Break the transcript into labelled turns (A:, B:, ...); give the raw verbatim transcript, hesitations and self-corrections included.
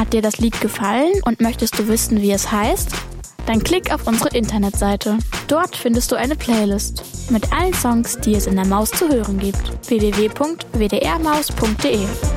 A: Hat dir das Lied gefallen und möchtest du wissen, wie es heißt? Dann klick auf unsere Internetseite. Dort findest du eine Playlist mit allen Songs, die es in der Maus zu hören gibt. w w w punkt w d r maus punkt d e